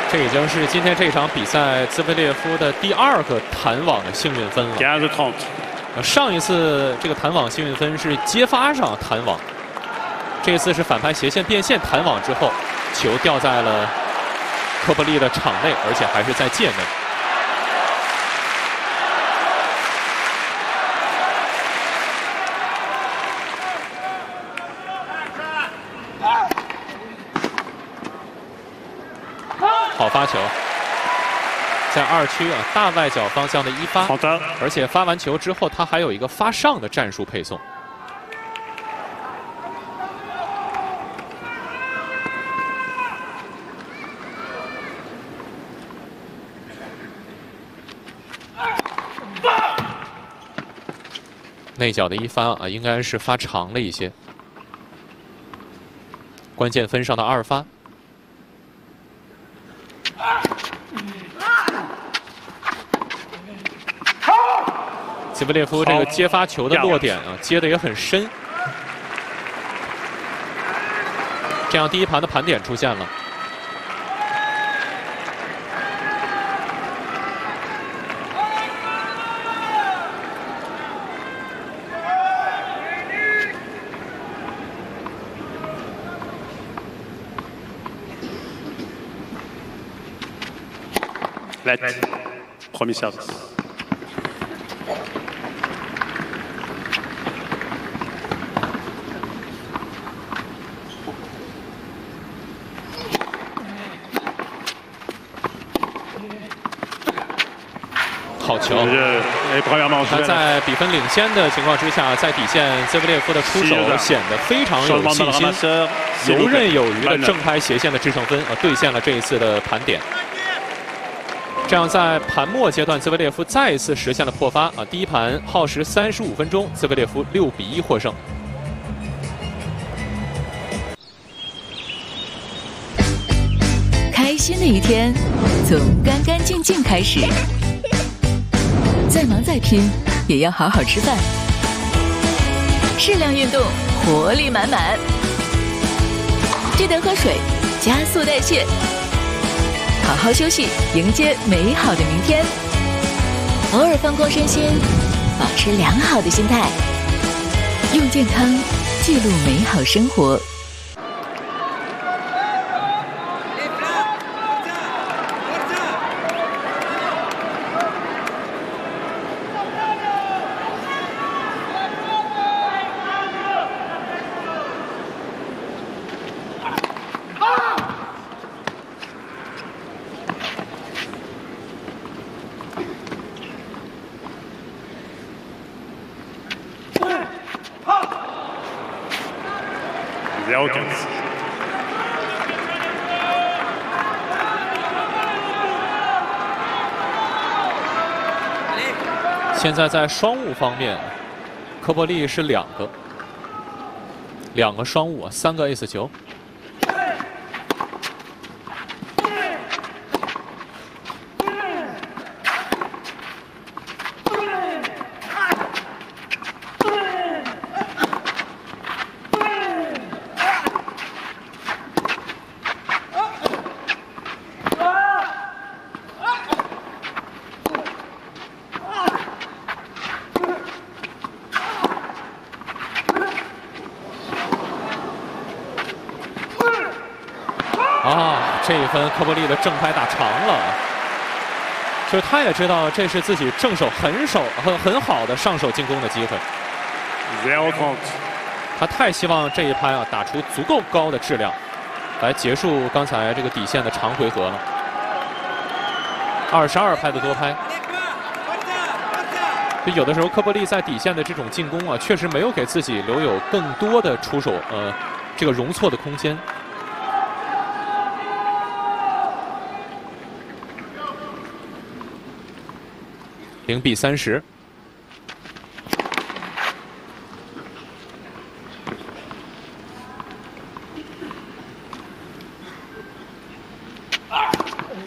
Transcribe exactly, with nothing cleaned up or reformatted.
这已经是今天这场比赛兹维列夫的第二个弹网的幸运分了。上一次这个弹网幸运分是接发上弹网，这次是反拍斜线变线弹网之后，球掉在了科波利的场内，而且还是在界内。 好发球，在二区啊大外角方向的一发， 好的， 而且发完球之后，他还有一个发上的战术配送。内角的一发啊，应该是发长了一些。关键分上的二发。 兹维列夫这个接发球的落点啊，接的也很深。这样第一盘的盘点出现了。 来 ，premier service。 好球！他在比分领先的情况之下，在底线，兹维列夫的出手显得非常有信心，游刃有余的正拍斜线的制胜分，呃，兑现了这一次的盘点。这样在盘末阶段，兹维列夫再一次实现了破发啊！第一盘耗时三十五分钟，兹维列夫六比一获胜。 开心的一天从干干净净开始，再忙再拼也要好好吃饭，适量运动，活力满满。记得喝水，加速代谢，好好休息，迎接美好的明天。偶尔放空身心，保持良好的心态，用健康记录美好生活。 现在在双误方面，科波利是两个，两个双误，三个 ace 球。啊，这一分科波利的正拍打长了，就是他也知道这是自己正手很手很很好的上手进攻的机会。他太希望这一拍啊打出足够高的质量，来结束刚才这个底线的长回合了。二十二拍的多拍，就有的时候科波利在底线的这种进攻啊，确实没有给自己留有更多的出手呃这个容错的空间。 零比三十。